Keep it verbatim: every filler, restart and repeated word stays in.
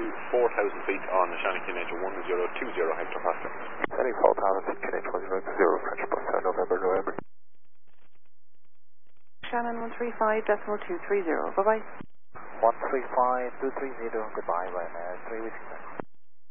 to four thousand feet on the Shannon Q N H one zero two zero Hector Pascal. Heading four thousand feet, Q N H one zero two zero, French Pascal, November, November. Shannon one three five decimal two three zero, bye bye. one three five two three zero, goodbye, right now, three weeks.